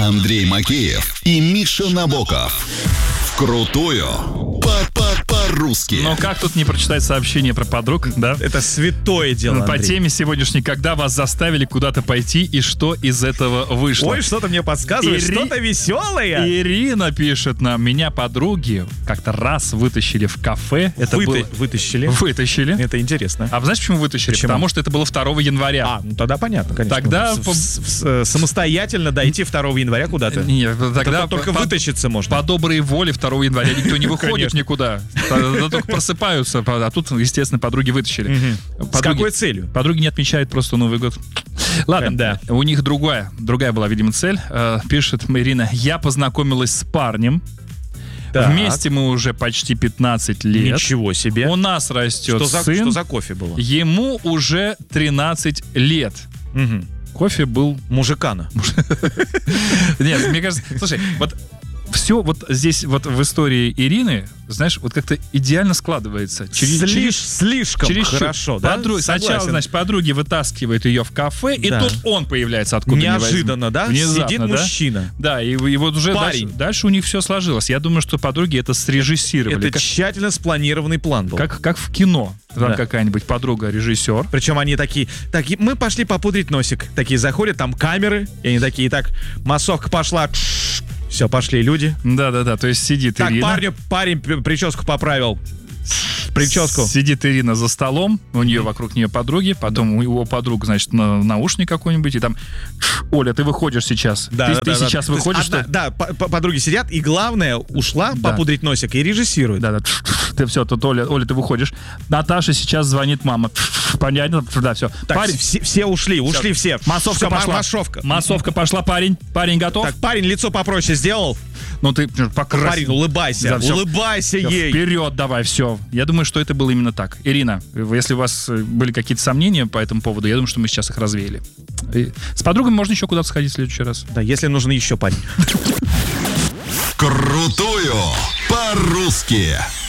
Андрей Макеев и Миша Набоков. Вкрутую по-русски. Но как тут не прочитать сообщение про подруг, да? Это святое дело, По Андрей. теме сегодняшней, когда вас заставили куда-то пойти и что из этого вышло. Ой, что-то мне подсказывает, что-то веселое. Ирина пишет нам: меня подруги как-то раз вытащили в кафе. Это было... Вытащили. Вытащили. Это интересно. А знаешь, почему вытащили? Почему? Потому что это было 2 января. Ну тогда понятно, конечно. Тогда самостоятельно дойти 2 января куда-то. Нет, тогда только вытащиться можно. По доброй воле 2 января никто не выходит Конечно. никуда. Тогда только просыпаются. А тут, естественно, подруги вытащили. С какой целью? Подруги не отмечают просто Новый год. Ладно, Да. у них другая была, видимо, цель. Пишет Ирина: я познакомилась с парнем. Так. Вместе мы уже почти 15 лет. Ничего себе. У нас растет сын. Что за кофе было? Ему уже 13 лет. Мгм. Кофе был... Мужикана. Нет, мне кажется... Слушай, вот все вот здесь вот в истории Ирины, знаешь, вот как-то идеально складывается. Слишком чересчур. хорошо, да? Сначала, Согласен. значит, подруги вытаскивают ее в кафе, и Да. тут он появляется откуда ни возьмись. Неожиданно, да? Внезапно, Сидит да? мужчина. Да, и вот уже Парень. дальше у них все сложилось. Я думаю, что подруги это срежиссировали. Это тщательно спланированный план был. Как в кино. Там Да. какая-нибудь подруга, режиссер. Причем они такие, мы пошли попудрить носик. Такие заходят, там камеры, и они такие, так, массовка пошла, все, пошли люди. Да. То есть сидит Так, Ирина. парень прическу поправил. Прическу. Сидит Ирина за столом, у нее вокруг нее подруги, потом у его подруг, значит, наушник какой-нибудь, и там: Оля, ты выходишь сейчас. Ты сейчас выходишь, что... Да, подруги сидят, и главное, ушла Да. попудрить носик и режиссирует. Да. Ты все, тут Оля, ты выходишь. Наташа сейчас звонит мама. Понятно? Да, все. Так, все ушли все. Массовка Всё, пошла. Массовка. Массовка пошла, парень. Парень готов? Так, парень лицо попроще сделал. Ну ты покрасил. Парень, улыбайся. Да, всё. Улыбайся Всё, ей. вперед давай, все. Я думаю, что это было именно так. Ирина, если у вас были какие-то сомнения по этому поводу, я думаю, что мы сейчас их развеяли. И с подругами можно еще куда-то сходить в следующий раз. Да, если нужен еще парень. Крутую по-русски.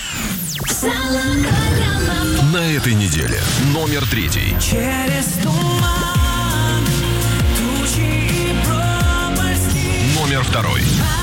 На этой неделе номер 3. Через туман, тучи и пропасти. Номер 2.